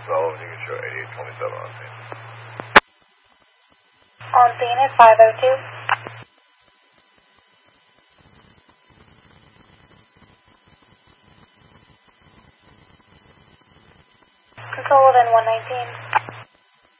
Sullivan, you can show 8827 on scene. On scene is 502. Sullivan 119.